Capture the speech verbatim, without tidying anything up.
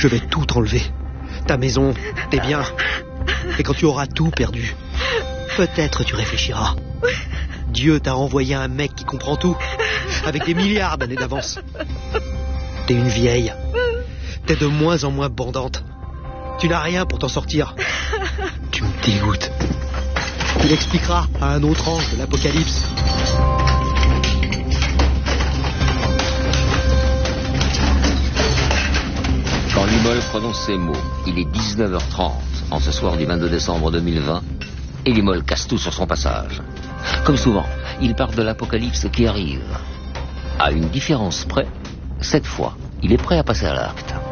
Je vais tout t'enlever. Ta maison, tes biens. Et quand tu auras tout perdu, peut-être tu réfléchiras. Dieu t'a envoyé un mec qui comprend tout, avec des milliards d'années d'avance. T'es une vieille. T'es de moins en moins bandante. Tu n'as rien pour t'en sortir. Tu me dégoûtes. Tu l'expliqueras à un autre ange de l'Apocalypse. Quand Limol prononce ces mots, il est dix-neuf heures trente, en ce soir du vingt-deux décembre deux mille vingt, et Limol casse tout sur son passage. Comme souvent, il parle de l'Apocalypse qui arrive. À une différence près, cette fois, il est prêt à passer à l'acte.